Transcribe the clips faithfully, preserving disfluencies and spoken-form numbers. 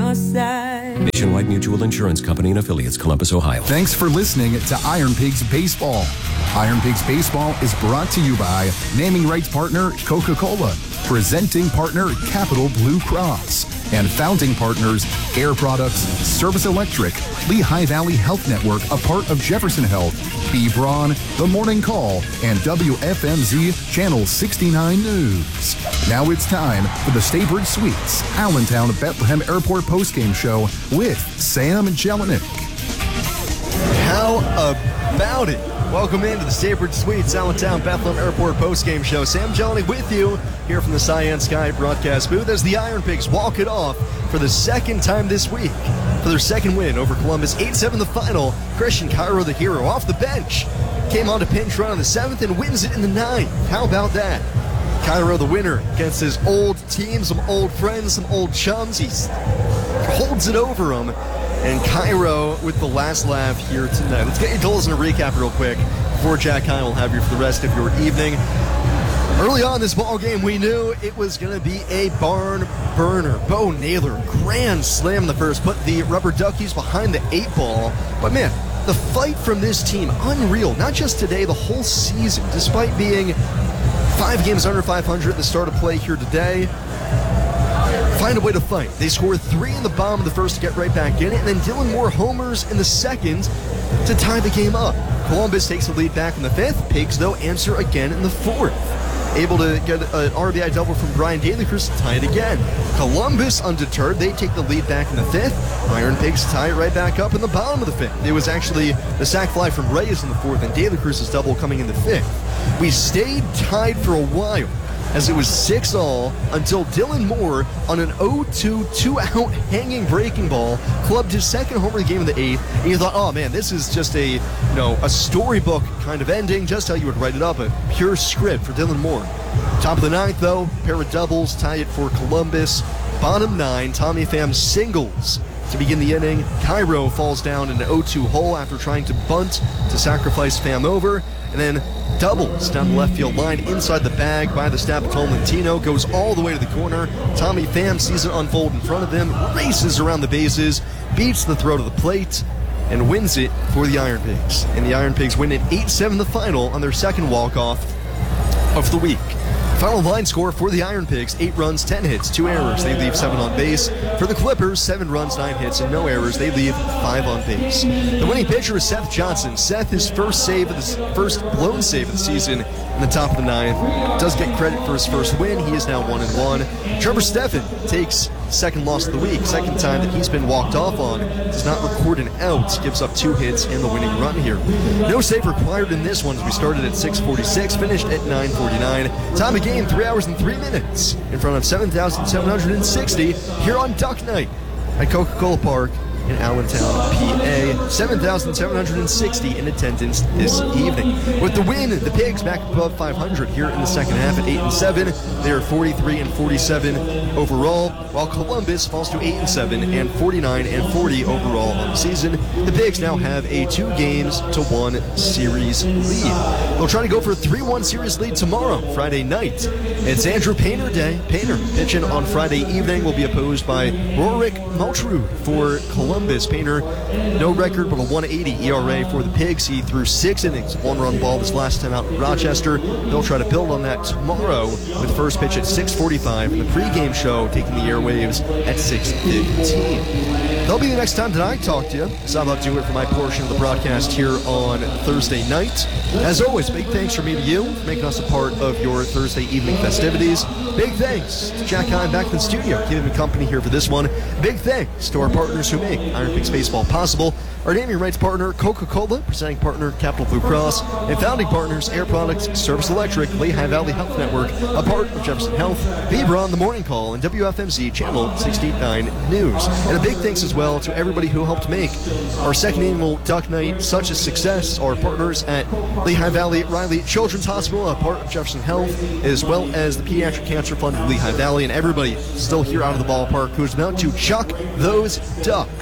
my side. Nationwide Mutual Insurance Company and affiliates, Columbus, Ohio. Thanks for listening to Iron Pigs Baseball. Iron Pigs Baseball is brought to you by naming rights partner Coca-Cola, presenting partner Capital Blue Cross, and founding partners Air Products, Service Electric, Lehigh Valley Health Network, a part of Jefferson Health, B. Braun, The Morning Call, and W F M Z Channel sixty-nine News. Now it's time for the Staybridge Suites Allentown Bethlehem Airport postgame show with Sam Jelinek. How about it? Welcome into the Staybridge Suites Allentown Bethlehem Airport postgame show. Sam Jelinek with you here from the Cyan Sky broadcast booth as the Iron Pigs walk it off for the second time this week for their second win over Columbus. eight seven the final. Christian Cairo, the hero, off the bench, came on to pinch run on the seventh and wins it in the ninth. How about that? Cairo, the winner, against his old team, some old friends, some old chums. He holds it over him. And Cairo with the last laugh here tonight. Let's get your goals and a recap real quick before Jack Hine will have you for the rest of your evening. Early on this ball game, we knew it was going to be a barn burner. Bo Naylor, grand slam in the first, put the Rubber Duckies behind the eight ball. But man, the fight from this team, unreal. Not just today, the whole season, despite being five games under five hundred at the start of play here today. Find a way to fight. They score three in the bottom of the first to get right back in it, and then Dylan Moore homers in the second to tie the game up. Columbus takes the lead back in the fifth. Pigs, though, answer again in the fourth. Able to get an R B I double from Brian Dalycruz to tie it again. Columbus, undeterred, they take the lead back in the fifth. Iron Pigs tie it right back up in the bottom of the fifth. It was actually the sac fly from Reyes in the fourth, and Dalycruz's double coming in the fifth. We stayed tied for a while, as it was six all until Dylan Moore on an oh two two-out hanging breaking ball clubbed his second homer of the game in the eighth, and you thought, oh man, this is just a, you know, a storybook kind of ending, just how you would write it up, a pure script for Dylan Moore. Top of the ninth, though, pair of doubles tie it for Columbus. Bottom nine, Tommy Pham singles to begin the inning. Cairo falls down in an oh two hole after trying to bunt to sacrifice Pham over, and then doubles down the left field line inside the bag by the Stapleton Tolentino, goes all the way to the corner. Tommy Pham sees it unfold in front of him, races around the bases, beats the throw to the plate, and wins it for the Iron Pigs. And the Iron Pigs win it eight seven the final on their second walk-off of the week. Final line score for the Iron Pigs, eight runs, ten hits, two errors. They leave seven on base. For the Clippers, seven runs, nine hits, and no errors. They leave five on base. The winning pitcher is Seth Johnson. Seth, his first save of the first blown save of the season in the top of the ninth. Does get credit for his first win. He is now one and one. Trevor Stephan takes second loss of the week, second time that he's been walked off on. Does not record an out, gives up two hits and the winning run here. No save required in this one as we started at six forty-six, finished at nine forty-nine. Time of game, three hours and three minutes in front of seven thousand seven hundred sixty here on Duck Night at Coca-Cola Park in Allentown, P A. seven thousand seven hundred sixty in attendance this evening. With the win, the Pigs back above five hundred here in the second half at eight and seven. They are forty-three and forty-seven overall, while Columbus falls to eight and seven and forty-nine and forty overall on the season. The Pigs now have a two games to one series lead. They'll try to go for a three one series lead tomorrow, Friday night. It's Andrew Painter Day. Painter pitching on Friday evening will be opposed by Rorik Maltrud for Columbus. Painter, no record but a one eighty E R A for the Pigs. He threw six innings, one-run ball this last time out in Rochester. They'll try to build on that tomorrow with first pitch at six forty-five and the pregame show taking the airwaves at six fifteen. That'll be the next time that I talk to you. So I'm about to do it for my portion of the broadcast here on Thursday night. As always, big thanks from me to you for making us a part of your Thursday evening festivities. Big thanks to Jack Hine back in the studio, keeping me company here for this one. Big thanks to our partners who make Iron Pigs Baseball possible. Our naming rights partner, Coca-Cola, presenting partner, Capital Blue Cross, and founding partners, Air Products, Service Electric, Lehigh Valley Health Network, a part of Jefferson Health, B. Braun, The Morning Call, and W F M Z Channel sixty-nine News. And a big thanks as well to everybody who helped make our second annual Duck Night such a success. Our partners at Lehigh Valley Riley Children's Hospital, a part of Jefferson Health, as well as the Pediatric Cancer Fund of Lehigh Valley, and everybody still here out of the ballpark who's about to chuck those ducks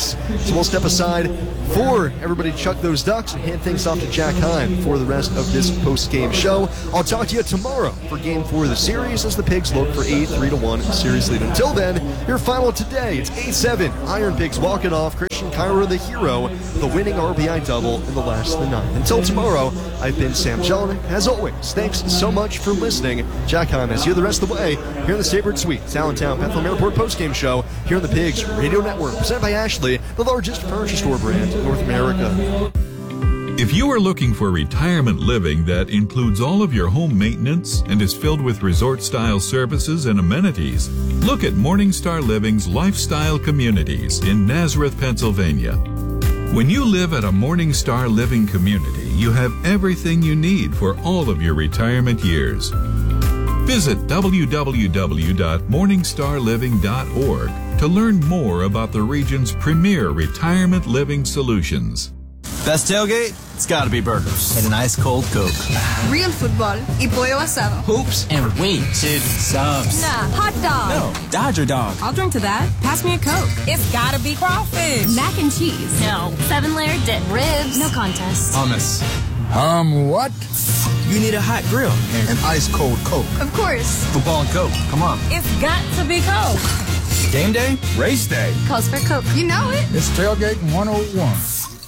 Ducks. So we'll step aside for everybody to chuck those Ducks and hand things off to Jack Heim for the rest of this post-game show. I'll talk to you tomorrow for Game four of the series as the Pigs look for a three to one series lead. Until then, your final today, it's eight seven. Iron Pigs walk it off. Christian Cairo, the hero, the winning R B I double in the last of the ninth. Until tomorrow, I've been Sam Jelinek. As always, thanks so much for listening. Jack Heim has you the rest of the way here in the Saybird Suites, Allentown Bethlehem Airport postgame show here on the Pigs Radio Network, presented by Ashley, the largest furniture store brand in North America. If you are looking for retirement living that includes all of your home maintenance and is filled with resort-style services and amenities, look at Morningstar Living's Lifestyle Communities in Nazareth, Pennsylvania. When you live at a Morningstar Living community, you have everything you need for all of your retirement years. Visit w w w dot morningstar living dot org to learn more about the region's premier retirement living solutions. Best tailgate? It's gotta be burgers. And an ice cold Coke. Real football y pollo asado. Hoops and wings. Dude, subs. Nah, hot dog. No, Dodger dog. I'll drink to that. Pass me a Coke. It's gotta be crawfish. Mac and cheese. No. Seven layer dip. Ribs. No contest. Hummus. Um, what? You need a hot grill. And an ice cold Coke. Of course. Football and Coke. Come on. It's got to be Coke. Game day? Race day. Calls for Coke. You know it. It's Tailgating one oh one.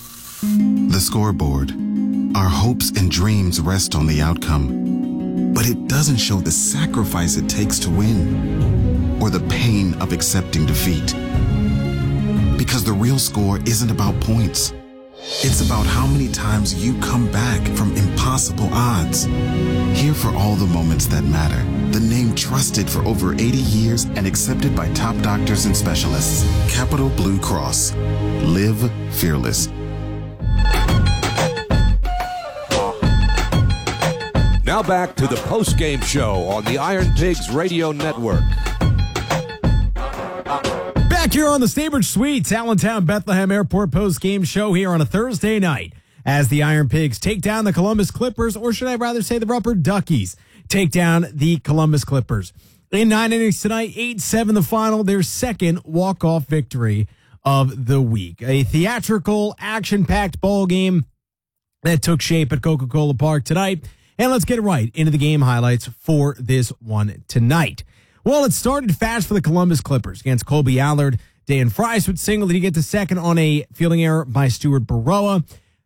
The scoreboard. Our hopes and dreams rest on the outcome, but it doesn't show the sacrifice it takes to win or the pain of accepting defeat. Because the real score isn't about points. It's about how many times you come back from impossible odds. Here for all the moments that matter. The name trusted for over eighty years and accepted by top doctors and specialists. Capital Blue Cross. Live fearless. Now back to the post-game show on the Iron Pigs Radio Network. Back here on the Saybird Suites, Allentown Bethlehem Airport post-game show here on a Thursday night as the Iron Pigs take down the Columbus Clippers, or should I rather say the Rubber Duckies take down the Columbus Clippers. In nine innings tonight, eight seven the final, their second walk-off victory of the week. A theatrical, action-packed ball game that took shape at Coca-Cola Park tonight. And let's get right into the game highlights for this one tonight. Well, it started fast for the Columbus Clippers against Colby Allard. Dan Fries would single. Did he get to second on a fielding error by Stuart Baroa?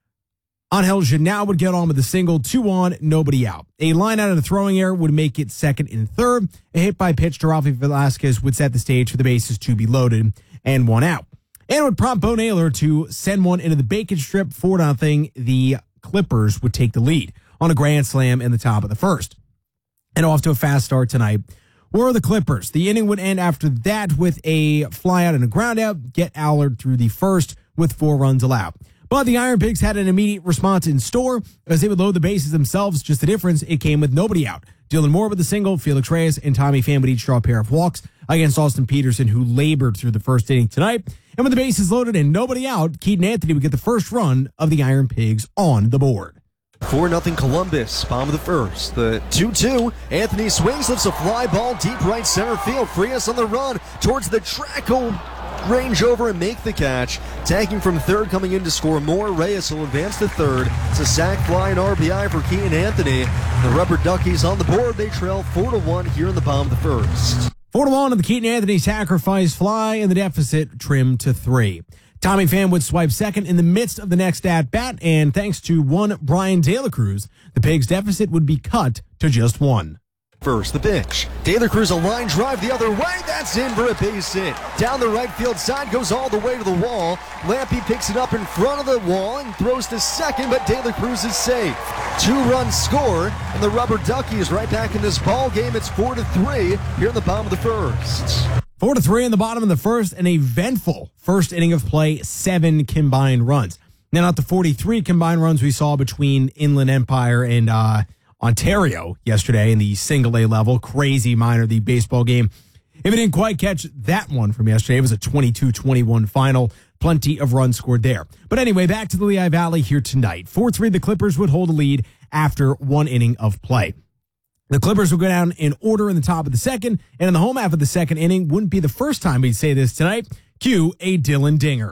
Angel Janao would get on with the single, two on, nobody out. A line out of the throwing error would make it second and third. A hit by pitch to Rafi Velasquez would set the stage for the bases to be loaded and one out. And it would prompt Bo Naylor to send one into the bacon strip, four nothing. The Clippers would take the lead on a grand slam in the top of the first. And off to a fast start tonight were the Clippers. The inning would end after that with a fly out and a ground out, get Allard through the first with four runs allowed. But the Iron Pigs had an immediate response in store as they would load the bases themselves. Just the difference, it came with nobody out. Dylan Moore with a single, Felix Reyes and Tommy Pham would each draw a pair of walks against Austin Peterson, who labored through the first inning tonight. And with the bases loaded and nobody out, Keaton Anthony would get the first run of the Iron Pigs on the board. four nothing Columbus, bottom of the first. The two two, Anthony swings, lifts a fly ball deep right center field. Frias on the run towards the track. Will range over and make the catch. Tagging from third, coming in to score more. Reyes will advance to third. It's a sac fly and R B I for Keaton Anthony. The Rubber Duckies on the board. They trail four to one here in the bottom of the first. four to one on the Keaton Anthony sacrifice fly, and the deficit trimmed to three. Tommy Pham would swipe second in the midst of the next at-bat, and thanks to one Brian De La Cruz, the Pigs' deficit would be cut to just one. First, the pitch. De La Cruz, a line drive the other way. That's in for a base hit. Down the right field side, goes all the way to the wall. Lampy picks it up in front of the wall and throws to second, but De La Cruz is safe. Two-run score, and the Rubber Duckies right back in this ball game. It's four to three here in the bottom of the first. Four to three in the bottom of the first, and a eventful first inning of play, seven combined runs. Now, not the forty-three combined runs we saw between Inland Empire and uh, Ontario yesterday in the single A level. Crazy minor league baseball game. If it didn't quite catch that one from yesterday, it was a twenty-two twenty-one final. Plenty of runs scored there. But anyway, back to the Lehigh Valley here tonight. four three, the Clippers would hold a lead after one inning of play. The Clippers will go down in order in the top of the second, and in the home half of the second inning, wouldn't be the first time we'd say this tonight, cue a Dylan Dinger.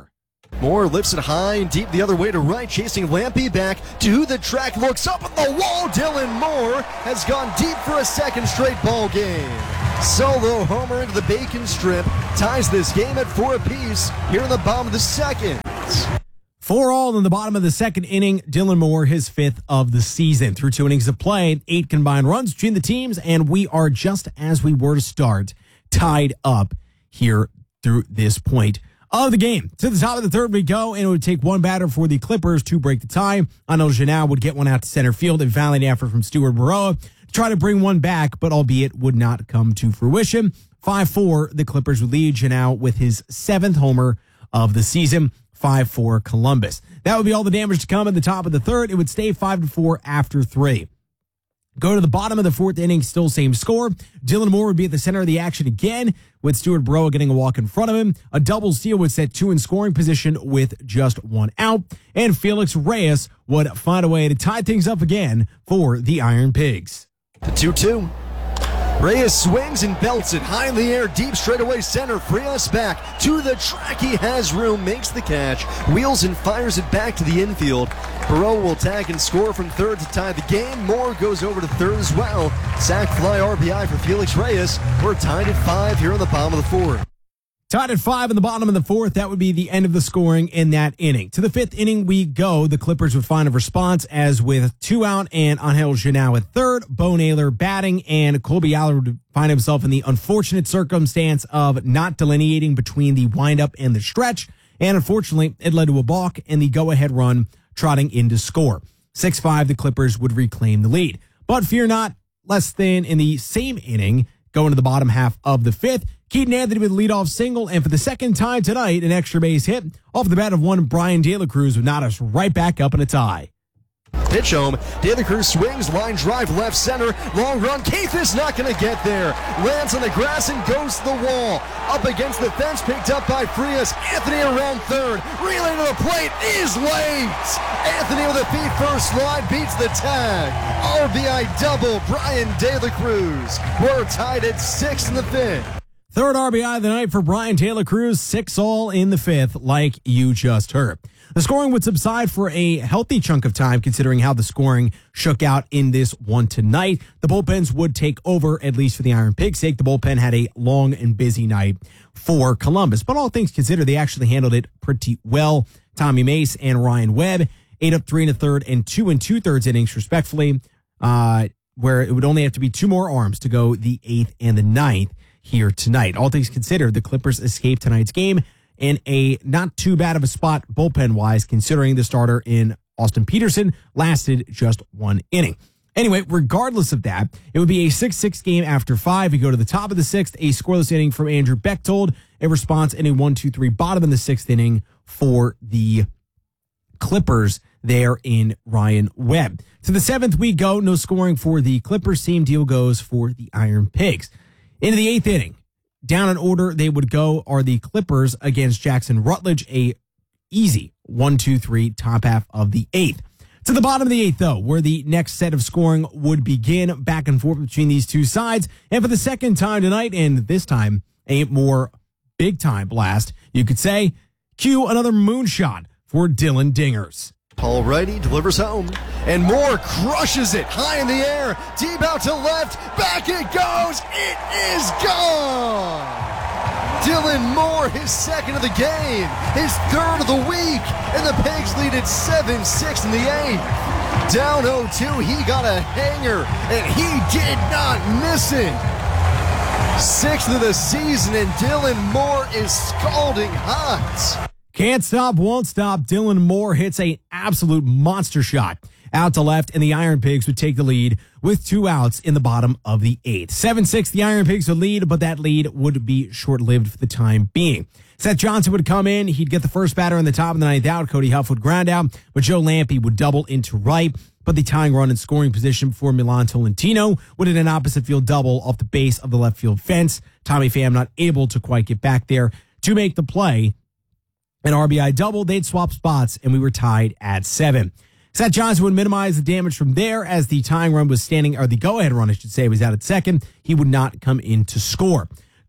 Moore lifts it high and deep the other way to right, chasing Lampy back to the track, looks up at the wall. Dylan Moore has gone deep for a second straight ball game. Solo homer into the bacon strip ties this game at four apiece here in the bottom of the second. Four all in the bottom of the second inning. Dylan Moore, his fifth of the season. Through two innings of play, eight combined runs between the teams, and we are just as we were to start, tied up here through this point of the game. To the top of the third we go, and it would take one batter for the Clippers to break the tie. Anil Janau would get one out to center field, a valiant effort from Stuart Burrow to try to bring one back, but albeit would not come to fruition. five four, the Clippers would lead. Janau with his seventh homer of the season. five four Columbus. That would be all the damage to come in the top of the third. It would stay five to four after three. Go to the bottom of the fourth inning, still same score. Dylan Moore would be at the center of the action again, with Stuart Burrow getting a walk in front of him. A double steal would set two in scoring position with just one out. And Felix Reyes would find a way to tie things up again for the Iron Pigs. The two two. Reyes swings and belts it high in the air, deep straightaway center. Frias back to the track. He has room, makes the catch, wheels and fires it back to the infield. Burrow will tag and score from third to tie the game. Moore goes over to third as well. Sac fly R B I for Felix Reyes. We're tied at five here in the bottom of the fourth. Tied at five in the bottom of the fourth. That would be the end of the scoring in that inning. To the fifth inning we go. The Clippers would find a response as with two out and Angel Janau at third, Bo Naylor batting, and Colby Aller would find himself in the unfortunate circumstance of not delineating between the windup and the stretch. And unfortunately, it led to a balk and the go-ahead run trotting in to score. six five, the Clippers would reclaim the lead. But fear not, less than in the same inning, going to the bottom half of the fifth, Keaton Anthony with a leadoff single, and for the second time tonight, an extra base hit off the bat of one Brian De La Cruz would knot us right back up in a tie. Pitch home. De La Cruz swings, line drive left center. Long run. Keith is not going to get there. Lands on the grass and goes to the wall. Up against the fence, picked up by Frias. Anthony around third. Relay to the plate is late. Anthony with a feet first slide beats the tag. R B I double. Brian De La Cruz. We're tied at six in the fifth. Third R B I of the night for Brian De La Cruz, six all in the fifth, like you just heard. The scoring would subside for a healthy chunk of time, considering how the scoring shook out in this one tonight. The bullpens would take over, at least for the Iron Pig's sake. The bullpen had a long and busy night for Columbus, but all things considered, they actually handled it pretty well. Tommy Mace and Ryan Webb ate up three and a third and two and two thirds innings, respectfully, uh, where it would only have to be two more arms to go the eighth and the ninth here tonight. All things considered, the Clippers escaped tonight's game in a not too bad of a spot bullpen-wise, considering the starter in Austin Peterson lasted just one inning. Anyway, regardless of that, it would be a six six game after five. We go to the top of the sixth, a scoreless inning from Andrew Bechtold, a response in a one two three bottom in the sixth inning for the Clippers there in Ryan Webb. To the seventh we go, no scoring for the Clippers. Same deal goes for the Iron Pigs. Into the eighth inning, down in order they would go are the Clippers against Jackson Rutledge, a easy one two three top half of the eighth. To the bottom of the eighth, though, where the next set of scoring would begin, back and forth between these two sides. And for the second time tonight, and this time a more big-time blast, you could say, cue another moonshot for Dylan Dingers. Paul Righty delivers home, and Moore crushes it high in the air, deep out to left, back it goes, it is gone! Dylan Moore, his second of the game, his third of the week, and the Pigs lead at seven six in the eighth. Down oh two, he got a hanger, and he did not miss it. Sixth of the season, and Dylan Moore is scalding hot. Can't stop, won't stop. Dylan Moore hits an absolute monster shot out to left, and the Iron Pigs would take the lead with two outs in the bottom of the eighth. seven six, the Iron Pigs would lead, but that lead would be short-lived for the time being. Seth Johnson would come in. He'd get the first batter in the top of the ninth out. Cody Huff would ground out, but Joe Lampe would double into right. But the tying run in scoring position before Milan Tolentino would hit an opposite field double off the base of the left field fence. Tommy Pham not able to quite get back there to make the play. An R B I double, they'd swap spots, and we were tied at seven. Seth Johnson would minimize the damage from there as the tying run was standing, or the go-ahead run, I should say, was out at second. He would not come in to score.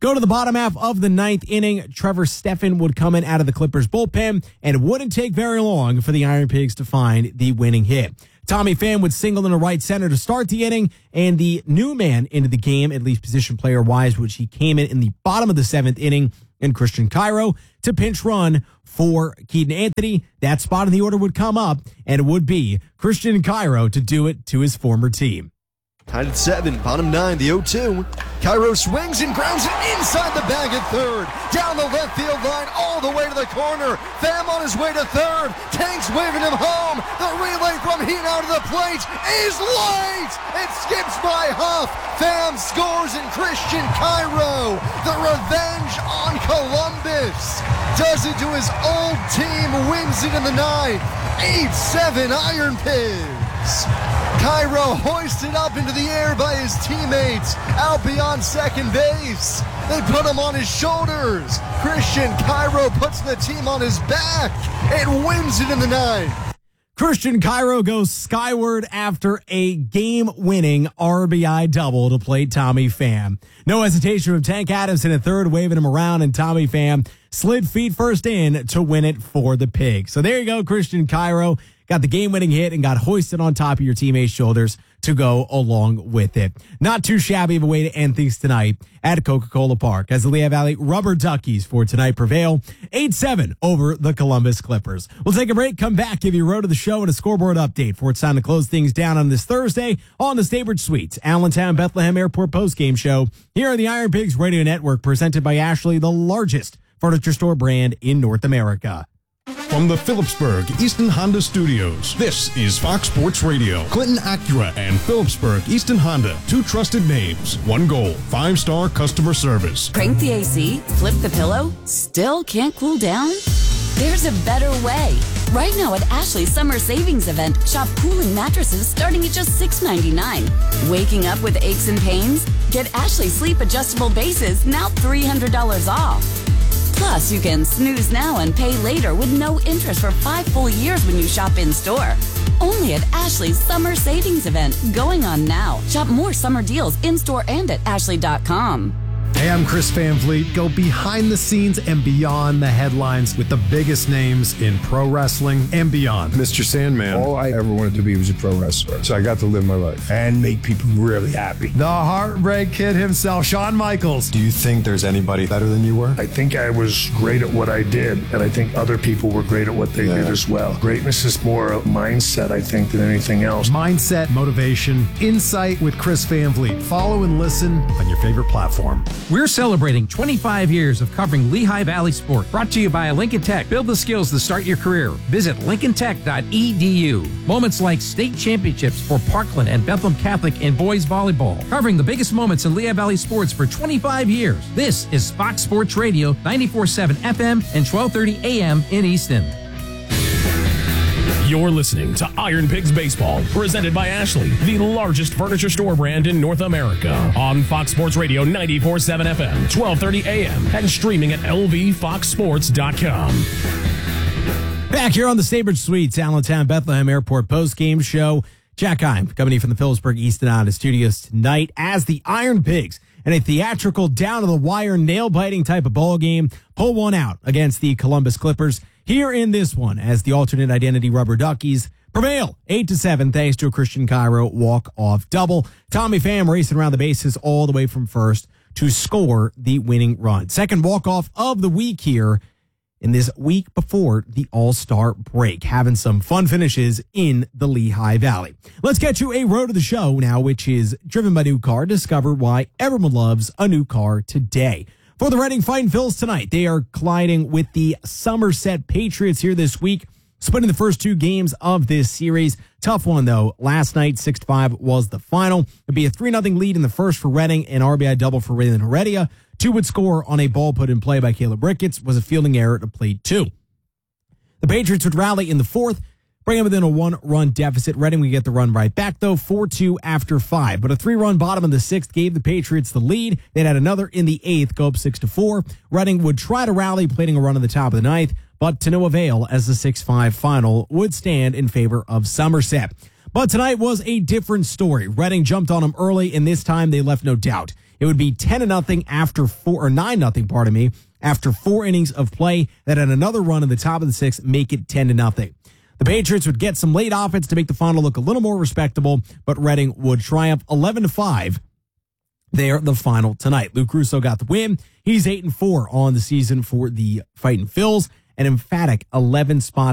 Go to the bottom half of the ninth inning. Trevor Stephan would come in out of the Clippers bullpen, and it wouldn't take very long for the Iron Pigs to find the winning hit. Tommy Pham would single in the right center to start the inning, and the new man into the game, at least position player-wise, which he came in in the bottom of the seventh inning, and Christian Cairo to pinch run for Keaton Anthony. That spot in the order would come up, and it would be Christian Cairo to do it to his former team. Tied at seven, bottom nine, the oh two. Cairo swings and grounds it inside the bag at third. Down the left field line, all the way to the corner. Pham on his way to third. Tank's waving him home. The relay from Heat out of the plate is late. It skips by Huff. Pham scores and Christian Cairo, the revenge on Columbus, does it to his old team, wins it in the ninth. eight seven Iron Pigs. Cairo hoisted up into the air by his teammates out beyond second base. They put him on his shoulders. Christian Cairo puts the team on his back and wins it in the ninth. Christian Cairo goes skyward after a game-winning R B I double to play Tommy Pham. No hesitation from Tank Adamson at third, waving him around, and Tommy Pham slid feet first in to win it for the Pigs. So there you go, Christian Cairo got the game-winning hit and got hoisted on top of your teammates' shoulders to go along with it. Not too shabby of a way to end things tonight at Coca-Cola Park as the Lehigh Valley Rubber Duckies for tonight prevail eight seven over the Columbus Clippers. We'll take a break, come back, give you a road to the show and a scoreboard update for it's time to close things down on this Thursday on the Staybridge Suites Allentown Bethlehem Airport postgame show here on the Iron Pigs Radio Network, presented by Ashley, the largest furniture store brand in North America. From the Phillipsburg Easton Honda Studios, this is Fox Sports Radio. Clinton Acura and Phillipsburg Easton Honda, two trusted names, one goal, five-star customer service. Crank the A C, flip the pillow, still can't cool down? There's a better way. Right now at Ashley's Summer Savings Event, shop cooling mattresses starting at just six ninety-nine. Waking up with aches and pains? Get Ashley Sleep Adjustable Bases, now three hundred dollars off. Plus, you can snooze now and pay later with no interest for five full years when you shop in-store. Only at Ashley's Summer Savings Event, going on now. Shop more summer deals in-store and at ashley dot com. Hey, I'm Chris Van Vliet. Go behind the scenes and beyond the headlines with the biggest names in pro wrestling and beyond. Mister Sandman, all I ever wanted to be was a pro wrestler. So I got to live my life and make people really happy. The Heartbreak Kid himself, Shawn Michaels. Do you think there's anybody better than you were? I think I was great at what I did, and I think other people were great at what they yeah. did as well. Greatness is more a mindset, I think, than anything else. Mindset, motivation, insight with Chris Van Vliet. Follow and listen on your favorite platform. We're celebrating twenty-five years of covering Lehigh Valley sport. Brought to you by Lincoln Tech. Build the skills to start your career. Visit lincoln tech dot e d u. Moments like state championships for Parkland and Bethlehem Catholic in boys volleyball. Covering the biggest moments in Lehigh Valley sports for twenty-five years. This is Fox Sports Radio, ninety-four point seven F M and twelve thirty A M in Easton. You're listening to Iron Pigs Baseball, presented by Ashley, the largest furniture store brand in North America. On Fox Sports Radio ninety-four point seven F M, twelve thirty A M, and streaming at l v fox sports dot com. Back here on the Staybridge Suites, Allentown Bethlehem Airport post-game show. Jack Heim coming in from the Phillipsburg Easton Honda Studios tonight as the Iron Pigs in a theatrical, down-to-the-wire, nail-biting type of ball game pull one out against the Columbus Clippers. Here in this one, as the alternate identity Rubber Duckies prevail eight to seven thanks to a Christian Cairo walk-off double. Tommy Pham racing around the bases all the way from first to score the winning run. Second walk-off of the week here in this week before the All-Star break. Having some fun finishes in the Lehigh Valley. Let's get you a road to the show now, which is driven by New Car. Discover why everyone loves a new car today. For the Reading Fighting Phils tonight, they are colliding with the Somerset Patriots here this week, splitting the first two games of this series. Tough one, though. Last night, six to five was the final. It'd be a three nothing lead in the first for Reading, an R B I double for Raylan Heredia. Two would score on a ball put in play by Caleb Ricketts, was a fielding error to play two. The Patriots would rally in the fourth, bring them within a one-run deficit. Reading would get the run right back, though, four two after five. But a three-run bottom of the sixth gave the Patriots the lead. They'd had another in the eighth, go up six to four. Reading would try to rally, plating a run in the top of the ninth, but to no avail as the six five final would stand in favor of Somerset. But tonight was a different story. Reading jumped on them early, and this time they left no doubt. It would be ten to nothing after four or nine nothing, pardon me, after four innings of play. That at another run in the top of the sixth make it ten to nothing. The Patriots would get some late offense to make the final look a little more respectable, but Reading would triumph eleven to five. They're the final tonight. Luke Russo got the win. He's eight and four on the season for the Fightin' Phils, an emphatic eleven spot